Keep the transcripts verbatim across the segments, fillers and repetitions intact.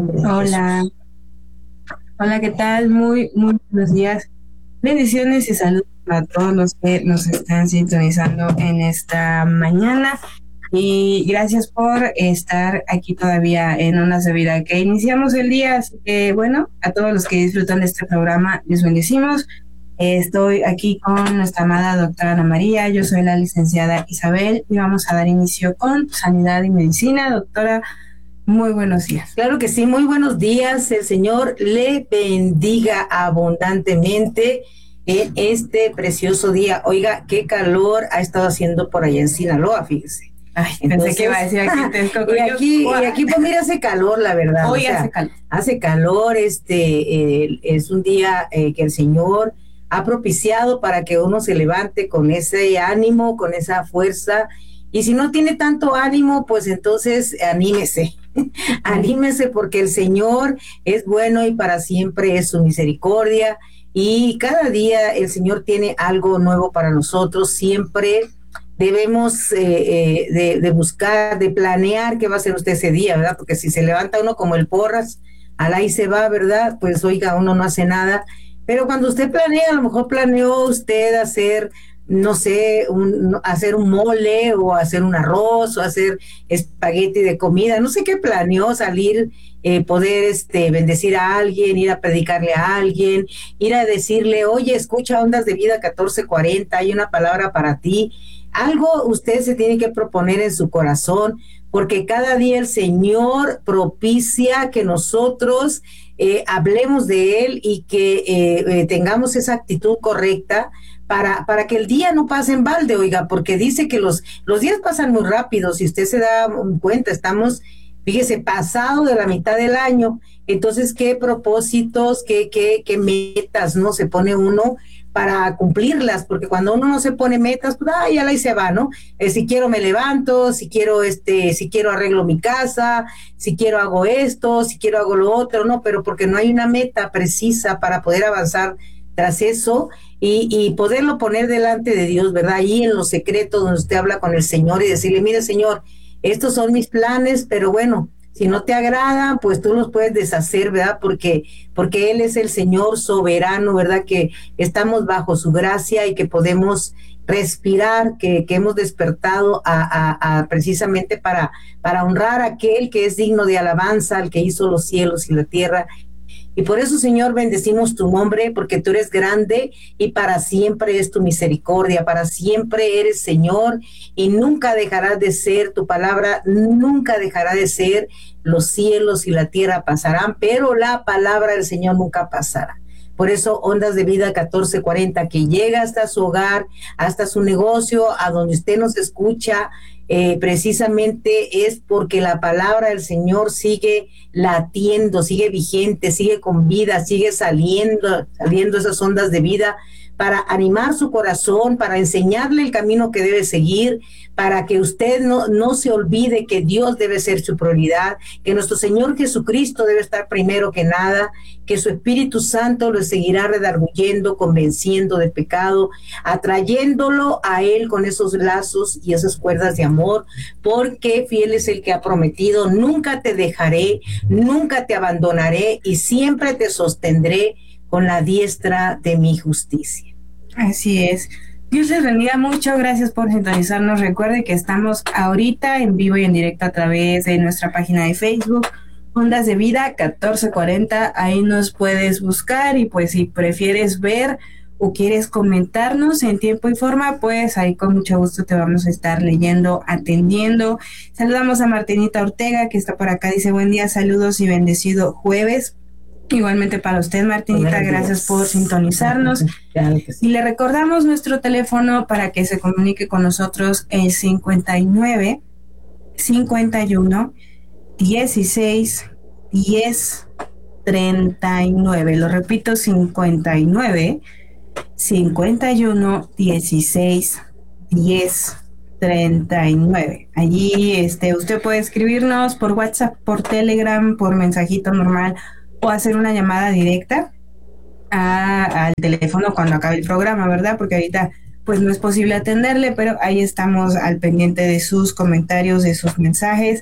nombre de Hola, Jesús. hola, ¿qué tal? Muy, muy buenos días. Bendiciones y saludos a todos los que nos están sintonizando en esta mañana. Y gracias por estar aquí todavía en Ondas de Vida, que iniciamos el día. Así que, bueno, a todos los que disfrutan de este programa, les bendecimos. Eh, Estoy aquí con nuestra amada doctora Ana María. Yo soy la licenciada Isabel y vamos a dar inicio con Sanidad y Medicina. Doctora, muy buenos días. Claro que sí, muy buenos días. El Señor le bendiga abundantemente en este precioso día. Oiga, qué calor ha estado haciendo por allá en Sinaloa, fíjese. Ay, Entonces, pensé que iba a decir aquí en Texcoco. y aquí, y aquí pues mira, hace calor, la verdad. Hoy o sea, hace calor. Hace calor, este, eh, es un día eh, que el Señor ha propiciado para que uno se levante con ese ánimo, con esa fuerza. Y si no tiene tanto ánimo, pues entonces anímese. Anímese porque el Señor es bueno y para siempre es su misericordia. Y cada día el Señor tiene algo nuevo para nosotros. Siempre debemos eh, eh, de, de buscar, de planear qué va a hacer usted ese día, ¿verdad? Porque si se levanta uno como el porras, al ahí se va, ¿verdad? Pues oiga, uno no hace nada. Pero cuando usted planea, a lo mejor planeó usted hacer, no sé, un, hacer un mole o hacer un arroz o hacer espagueti de comida, no sé qué planeó, salir, eh, poder este, bendecir a alguien, ir a predicarle a alguien, ir a decirle, oye, escucha Ondas de Vida catorce cuarenta, hay una palabra para ti. Algo usted se tiene que proponer en su corazón, porque cada día el Señor propicia que nosotros eh, hablemos de Él y que eh, eh, tengamos esa actitud correcta para, para que el día no pase en balde, oiga, porque dice que los, los días pasan muy rápido. Si usted se da cuenta, estamos, fíjese, pasado de la mitad del año. Entonces, ¿qué propósitos, qué, qué, qué metas, no se pone uno para cumplirlas? Porque cuando uno no se pone metas, pues ah, ya la y se va, ¿no? Eh, si quiero me levanto, si quiero este, si quiero arreglo mi casa, si quiero hago esto, si quiero hago lo otro, no, pero porque no hay una meta precisa para poder avanzar tras eso y, y poderlo poner delante de Dios, ¿verdad? Ahí en los secretos donde usted habla con el Señor y decirle, mire Señor, estos son mis planes, pero bueno, si no te agradan, pues tú los puedes deshacer, ¿verdad? Porque, porque Él es el Señor soberano, ¿verdad? Que estamos bajo su gracia y que podemos respirar, que, que hemos despertado a, a, a precisamente para, para honrar a aquel que es digno de alabanza, al que hizo los cielos y la tierra. Y por eso, Señor, bendecimos tu nombre, porque tú eres grande y para siempre es tu misericordia, para siempre eres Señor y nunca dejarás de ser, tu palabra nunca dejará de ser, los cielos y la tierra pasarán, pero la palabra del Señor nunca pasará. Por eso, Ondas de Vida catorce cuarenta, que llega hasta su hogar, hasta su negocio, a donde usted nos escucha, eh, precisamente es porque la palabra del Señor sigue latiendo, sigue vigente, sigue con vida, sigue saliendo, saliendo esas ondas de vida para animar su corazón, para enseñarle el camino que debe seguir, para que usted no, no se olvide que Dios debe ser su prioridad, que nuestro Señor Jesucristo debe estar primero que nada, que su Espíritu Santo lo seguirá redarguyendo, convenciendo de pecado, atrayéndolo a Él con esos lazos y esas cuerdas de amor, porque fiel es el que ha prometido, nunca te dejaré, nunca te abandonaré y siempre te sostendré con la diestra de mi justicia. Así es. Dios les bendiga mucho, gracias por sintonizarnos. Recuerde que estamos ahorita en vivo y en directo a través de nuestra página de Facebook, Ondas de Vida catorce cuarenta, ahí nos puedes buscar y pues si prefieres ver o quieres comentarnos en tiempo y forma, pues ahí con mucho gusto te vamos a estar leyendo, atendiendo. Saludamos a Martinita Ortega que está por acá, dice buen día, saludos y bendecido jueves. Igualmente para usted, Martinita, gracias por sintonizarnos. Claro que sí. Y le recordamos nuestro teléfono para que se comunique con nosotros, el cincuenta y nueve, cincuenta y uno, dieciséis, diez, treinta y nueve. Lo repito, cincuenta y nueve, cincuenta y uno, dieciséis, diez, treinta y nueve. Allí este, usted puede escribirnos por WhatsApp, por Telegram, por mensajito normal, o hacer una llamada directa a, al teléfono cuando acabe el programa, ¿verdad? Porque ahorita pues no es posible atenderle, pero ahí estamos al pendiente de sus comentarios, de sus mensajes.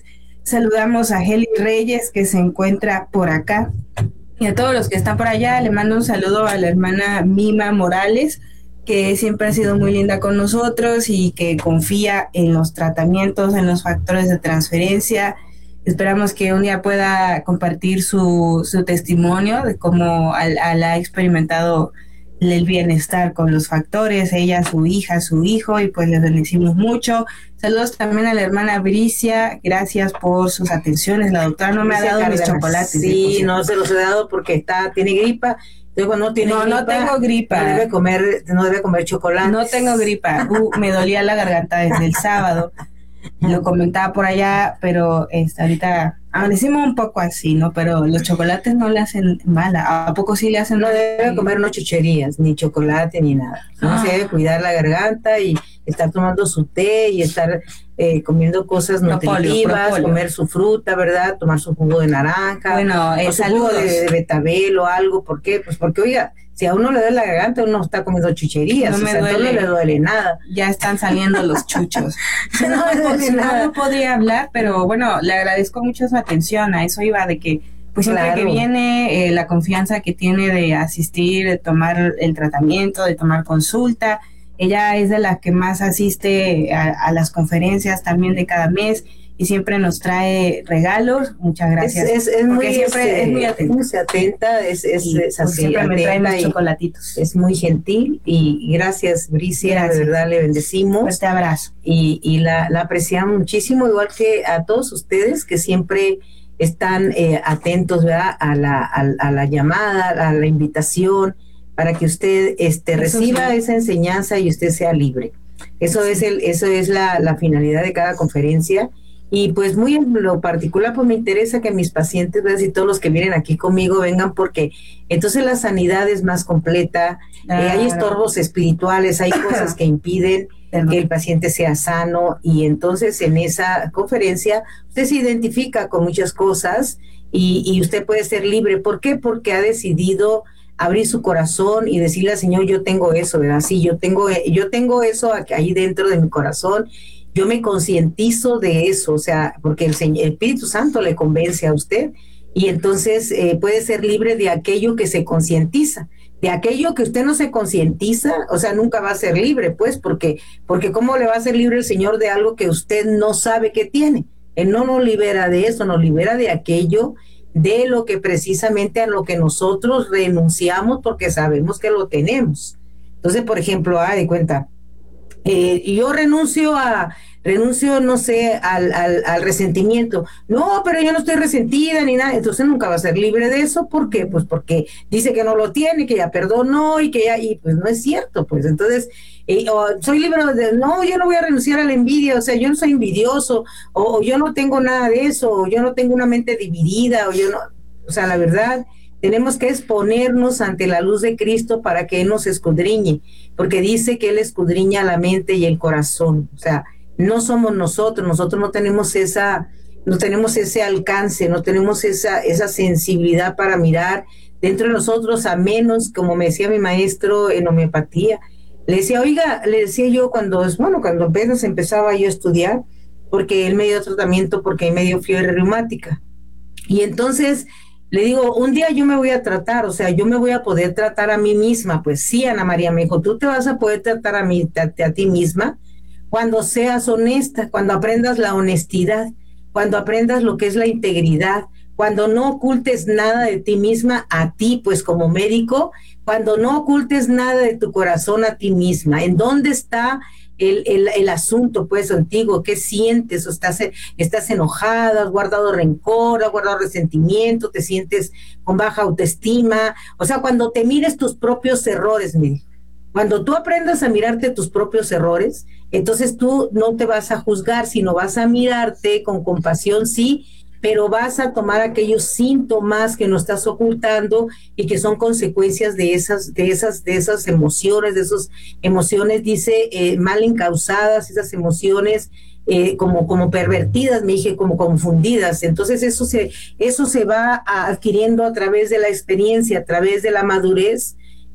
Saludamos a Heli Reyes, que se encuentra por acá. Y a todos los que están por allá, le mando un saludo a la hermana Mima Morales, que siempre ha sido muy linda con nosotros y que confía en los tratamientos, en los factores de transferencia. Esperamos que un día pueda compartir su, su testimonio de cómo al, al ha experimentado el bienestar con los factores, ella, su hija, su hijo, y pues les bendecimos mucho. Saludos también a la hermana Bricia, gracias por sus atenciones. La doctora no me ha dado mis chocolates. Sí, no se los he dado porque está, tiene gripa. Luego no tiene no, gripa. No tengo gripa. No debe comer, no debe comer chocolate. No tengo gripa. Uh, me dolía la garganta desde el sábado. Lo comentaba por allá, pero este, ahorita amanecimos un poco así, ¿no? Pero los chocolates no le hacen mala. ¿A poco sí le hacen No mal? debe comer no chucherías, ni chocolate, ni nada. No Ah. se debe cuidar la garganta y estar tomando su té y estar eh, comiendo cosas Propóleo, nutritivas, propóleo. comer su fruta, ¿verdad? Tomar su jugo de naranja, Bueno, o eh, su jugo saludos. de, de betabel o algo. ¿Por qué? Pues porque, oiga, si a uno le duele la garganta, uno está comiendo chucherías. No o me sea, entonces duele. no le duele nada. Ya están saliendo los chuchos. No No, me duele pues, no, nada. no podría hablar, pero bueno, le agradezco mucho su atención. A eso iba de que, pues siempre Claro. que viene, eh, la confianza que tiene de asistir, de tomar el tratamiento, de tomar consulta. Ella es de las que más asiste a, a las conferencias también de cada mes y siempre nos trae regalos. Muchas gracias. Es, es, es Porque muy, siempre este, es muy atenta. muy se atenta, es, es, Y, es pues, así, siempre me trae atenta mis y chocolatitos. es muy gentil y, y gracias, Bricia, Gracias. de verdad le bendecimos. Fuerte abrazo. y, y la, la apreciamos muchísimo, igual que a todos ustedes que siempre están eh, atentos, ¿verdad? A la, a, a la llamada, a la invitación, para que usted este, Eso reciba sí. esa enseñanza y usted sea libre. Eso Sí. es el, eso es la, la finalidad de cada conferencia. Y pues muy en lo particular, pues me interesa que mis pacientes, ¿verdad? Y todos los que vienen aquí conmigo vengan, porque entonces la sanidad es más completa. Claro. Eh, hay estorbos espirituales, hay cosas que impiden que el paciente sea sano, y entonces en esa conferencia usted se identifica con muchas cosas y, y usted puede ser libre. ¿Por qué? Porque ha decidido abrir su corazón y decirle al Señor, yo tengo eso, ¿verdad? Sí, yo tengo, yo tengo eso ahí dentro de mi corazón. Yo me concientizo de eso, o sea, porque el, Señor, el Espíritu Santo le convence a usted, y entonces eh, puede ser libre de aquello que se concientiza. De aquello que usted no se concientiza, o sea, nunca va a ser libre, pues, porque, porque ¿cómo le va a ser libre el Señor de algo que usted no sabe que tiene? Él no nos libera de eso, nos libera de aquello, de lo que precisamente a lo que nosotros renunciamos porque sabemos que lo tenemos. Entonces, por ejemplo, ah, de cuenta, eh, yo renuncio a, renuncio, no sé, al, al, al resentimiento. No, pero yo no estoy resentida ni nada. Entonces nunca va a ser libre de eso. ¿Por qué? Pues porque dice que no lo tiene, que ya perdonó y que ya, y pues no es cierto. Pues entonces, eh, o soy libre de, no, yo no voy a renunciar a la envidia, o sea, yo no soy envidioso, o, o yo no tengo nada de eso, o yo no tengo una mente dividida, o yo no, o sea, la verdad, tenemos que exponernos ante la luz de Cristo para que Él nos escudriñe, porque dice que Él escudriña la mente y el corazón. O sea, no somos nosotros, nosotros no tenemos esa, no tenemos ese alcance, no tenemos esa, esa sensibilidad para mirar dentro de nosotros, a menos, como me decía mi maestro en homeopatía, le decía, oiga, le decía yo cuando, bueno, cuando apenas empezaba yo a estudiar, porque él me dio tratamiento, porque me dio fiebre reumática, y entonces le digo, un día yo me voy a tratar, o sea, yo me voy a poder tratar a mí misma. Pues sí, Ana María, me dijo, tú te vas a poder tratar a, mí, a, a ti misma cuando seas honesta, cuando aprendas la honestidad, cuando aprendas lo que es la integridad, cuando no ocultes nada de ti misma a ti, pues como médico, cuando no ocultes nada de tu corazón a ti misma. ¿En dónde está el, el, el asunto, pues, antiguo? ¿Qué sientes? ¿O estás, estás enojada? ¿Has guardado rencor? ¿Has guardado resentimiento? ¿Te sientes con baja autoestima? O sea, cuando te mires tus propios errores, mire, cuando tú aprendas a mirarte tus propios errores, entonces tú no te vas a juzgar, sino vas a mirarte con compasión, sí, pero vas a tomar aquellos síntomas que no estás ocultando y que son consecuencias de esas, de esas, de esas emociones, de esas emociones, dice, eh, mal encausadas, esas emociones eh, como, como pervertidas, me dije, como confundidas. Entonces eso se, eso se va adquiriendo a través de la experiencia, a través de la madurez,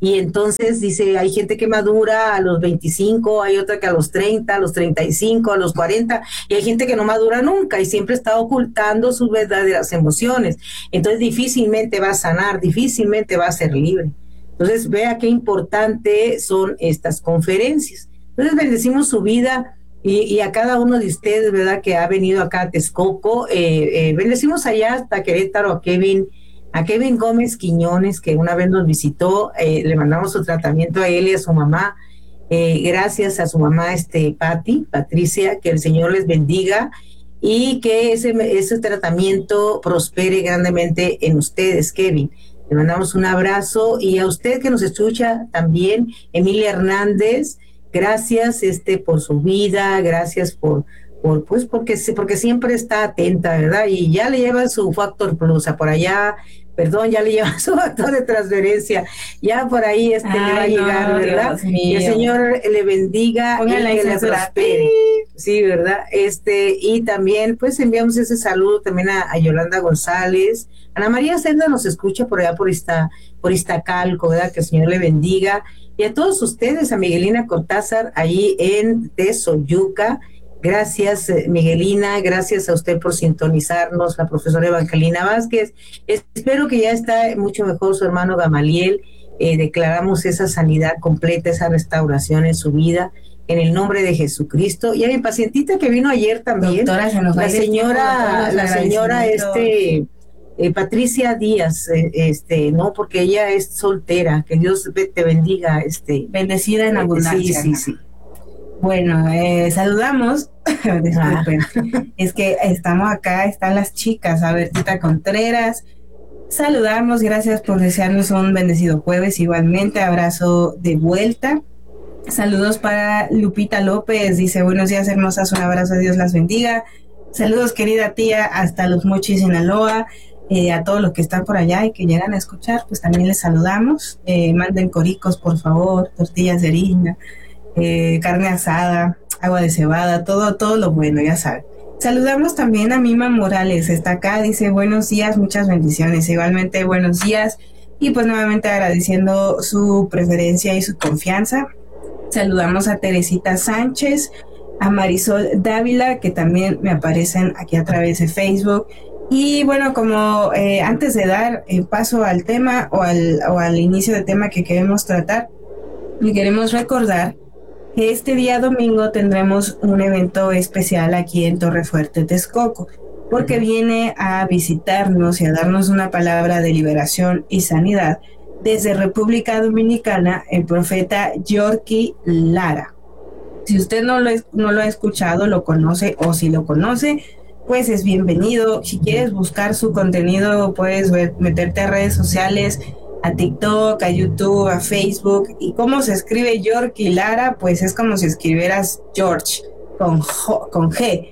Y entonces dice, hay gente que madura a los veinticinco, hay otra que a los treinta, a los treinta y cinco, a los cuarenta, y hay gente que no madura nunca y siempre está ocultando sus verdaderas emociones. Entonces difícilmente va a sanar, difícilmente va a ser libre. Entonces vea qué importante son estas conferencias. Entonces bendecimos su vida y, y a cada uno de ustedes, ¿verdad?, que ha venido acá a Texcoco. Eh, eh, bendecimos allá hasta Querétaro a Kevin, a Kevin Gómez Quiñones, que una vez nos visitó. Eh, le mandamos su tratamiento a él y a su mamá. Eh, gracias a su mamá, este, Patti, Patricia, que el Señor les bendiga y que ese, ese tratamiento prospere grandemente en ustedes, Kevin. Le mandamos un abrazo, y a usted que nos escucha también, Emilia Hernández, gracias este por su vida, gracias por por pues porque porque siempre está atenta, ¿verdad? Y ya le lleva su Factor Plus a por allá, perdón, ya le lleva su factor de transferencia, ya por ahí este Ay, le va a llegar, no, ¿verdad? Y el Señor le bendiga Póngale y que le prospere. Sí, ¿verdad? Este, y también pues enviamos ese saludo también a, a Yolanda González. Ana María Senda nos escucha por allá por esta, por Iztacalco, ¿verdad? Que el Señor le bendiga. Y a todos ustedes, a Miguelina Cortázar, ahí en Tezoyuca. Gracias, Miguelina, gracias a usted por sintonizarnos, la profesora Evangelina Vázquez. Espero que ya está mucho mejor su hermano Gamaliel. Eh, declaramos esa sanidad completa, esa restauración en su vida, en el nombre de Jesucristo. Y a mi pacientita que vino ayer también, Doctora, se nos la señora, la señora este... Eh, Patricia Díaz, eh, este, no, porque ella es soltera, que Dios te bendiga, este, bendecida en abundancia. Sí, sí, sí. Bueno, eh, saludamos, disculpen, ah. es que estamos acá, están las chicas, a ver, Tita Contreras, saludamos, gracias por desearnos un bendecido jueves, igualmente, abrazo de vuelta. Saludos para Lupita López, dice, buenos días hermosas, un abrazo, Dios las bendiga. Saludos querida tía, hasta Los Mochis, Sinaloa. Eh, a todos los que están por allá y que llegan a escuchar, pues también les saludamos. Eh, manden coricos, por favor, tortillas de harina, eh, carne asada, agua de cebada, todo, todo lo bueno, ya saben. Saludamos también a Mima Morales, está acá, dice buenos días, muchas bendiciones. Igualmente buenos días, y pues nuevamente agradeciendo su preferencia y su confianza. Saludamos a Teresita Sánchez, a Marisol Dávila, que también me aparecen aquí a través de Facebook. Y bueno, como eh, antes de dar eh, paso al tema o al, o al inicio del tema que queremos tratar, le queremos recordar que este día domingo tendremos un evento especial aquí en Torrefuerte, Texcoco, porque viene a visitarnos y a darnos una palabra de liberación y sanidad desde República Dominicana el profeta Yorky Lara. Si usted no lo, no lo ha escuchado, lo conoce, o si lo conoce, pues es bienvenido. Si quieres buscar su contenido, puedes ver, meterte a redes sociales, a TikTok, a YouTube, a Facebook. ¿Y cómo se escribe Yorky Lara? Pues es como si escribieras George con, jo, con G.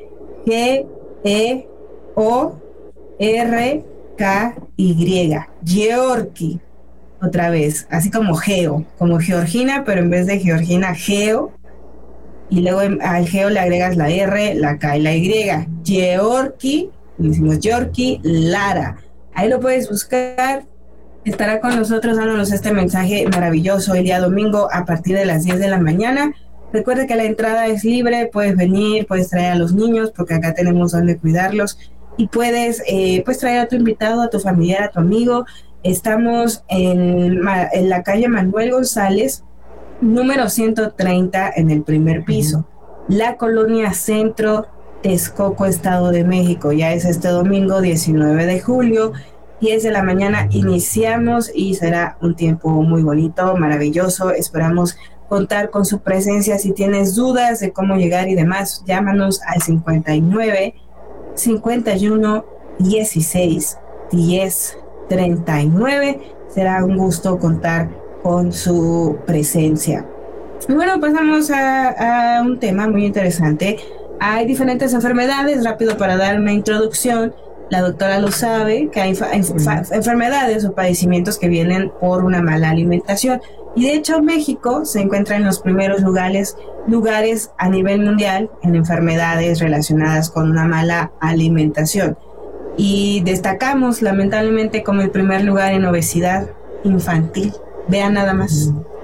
G E O R K Y. Yorky. Otra vez, así como Geo, como Georgina, pero en vez de Georgina, Geo. Y luego al Geo le agregas la R, la K y la Y. Yorky, le decimos Yorky Lara. Ahí lo puedes buscar. Estará con nosotros dándonos este mensaje maravilloso el día domingo a partir de las diez de la mañana. Recuerda que la entrada es libre, puedes venir, puedes traer a los niños, porque acá tenemos donde cuidarlos. Y puedes eh, pues traer a tu invitado, a tu familiar, a tu amigo. Estamos en, en la calle Manuel González, número ciento treinta, en el primer piso, la colonia Centro, Texcoco, Estado de México. Ya es este domingo diecinueve de julio, diez de la mañana iniciamos y será un tiempo muy bonito, maravilloso. Esperamos contar con su presencia. Si tienes dudas de cómo llegar y demás, llámanos al cincuenta y nueve, cincuenta y uno, dieciséis, diez, treinta y nueve. Será un gusto contar con su presencia. Y bueno, pasamos a, a un tema muy interesante. Hay diferentes enfermedades, rápido para dar una introducción. La doctora lo sabe, que hay inf- enfermedades o padecimientos que vienen por una mala alimentación. Y de hecho México se encuentra en los primeros lugares, lugares a nivel mundial en enfermedades relacionadas con una mala alimentación. Y destacamos lamentablemente como el primer lugar en obesidad infantil. Vean nada más.